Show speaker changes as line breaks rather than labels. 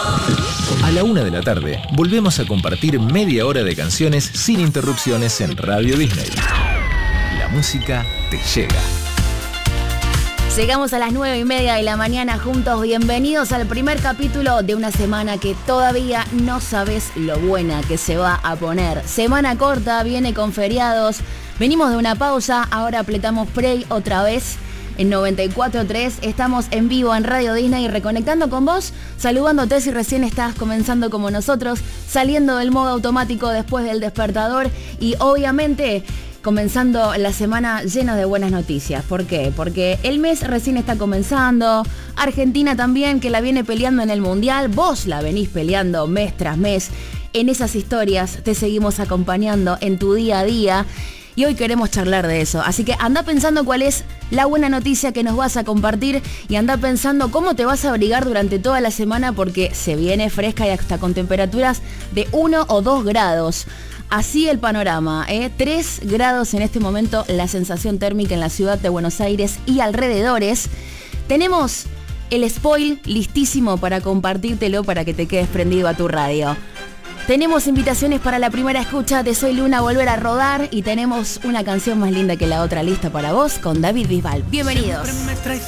A la 1 de la tarde, volvemos a compartir media hora de canciones sin interrupciones en Radio Disney. La música te llega.
Llegamos a las 9:30 de la mañana juntos. Bienvenidos al primer capítulo de una semana que todavía no sabes lo buena que se va a poner. Semana corta, viene con feriados. Venimos de una pausa, ahora apretamos play otra vez. En 94.3 estamos en vivo en Radio Disney, reconectando con vos, saludándote si recién estás comenzando como nosotros, saliendo del modo automático después del despertador y obviamente comenzando la semana llena de buenas noticias. ¿Por qué? Porque el mes recién está comenzando, Argentina también que la viene peleando en el Mundial, vos la venís peleando mes tras mes, en esas historias te seguimos acompañando en tu día a día. Y hoy queremos charlar de eso, así que anda pensando cuál es la buena noticia que nos vas a compartir y anda pensando cómo te vas a abrigar durante toda la semana porque se viene fresca y hasta con temperaturas de 1 o 2 grados. Así el panorama, 3 grados en este momento la sensación térmica en la ciudad de Buenos Aires y alrededores. Tenemos el spoil listísimo para compartírtelo para que te quedes prendido a tu radio. Tenemos invitaciones para la primera escucha de Soy Luna Volver a Rodar y tenemos una canción más linda que la otra lista para vos con David Bisbal. Bienvenidos.